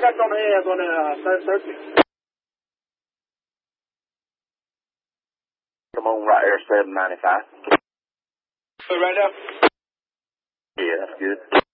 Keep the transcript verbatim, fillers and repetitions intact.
contact on the hands on the uh, third circuit. Come on, right here, seven ninety-five. Right now? Yeah, that's good.